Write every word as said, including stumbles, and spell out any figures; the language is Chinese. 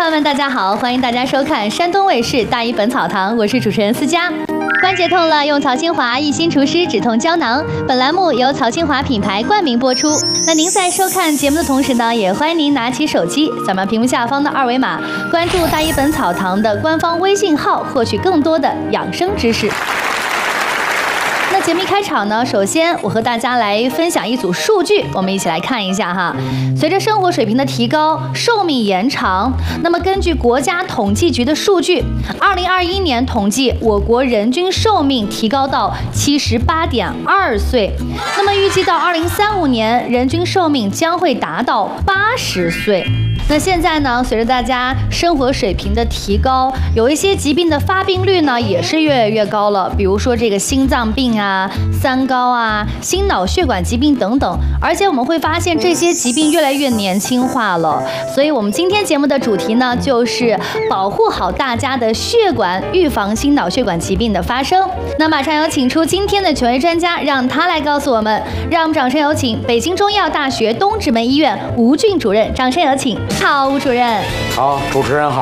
朋友们，大家好，欢迎大家收看山东卫视大医本草堂，我是主持人思佳。关节痛了，用曹清华一心除湿止痛胶囊。本栏目由曹清华品牌冠名播出。那您在收看节目的同时呢，也欢迎您拿起手机，扫描屏幕下方的二维码，关注大医本草堂的官方微信号，获取更多的养生知识。那节目一开场呢，首先我和大家来分享一组数据，我们一起来看一下哈。随着生活水平的提高，寿命延长。那么根据国家统计局的数据，二零二一年统计我国人均寿命提高到七十八点二岁。那么预计到二零三五年，人均寿命将会达到八十岁。那现在呢，随着大家生活水平的提高，有一些疾病的发病率呢也是越来越高了，比如说这个心脏病啊、三高啊、心脑血管疾病等等。而且我们会发现这些疾病越来越年轻化了，所以我们今天节目的主题呢，就是保护好大家的血管，预防心脑血管疾病的发生。那马上有请出今天的权威专家，让他来告诉我们。让我们掌声有请北京中医药大学东直门医院吴俊主任，掌声有请。好，吴主任。 好，主持人好。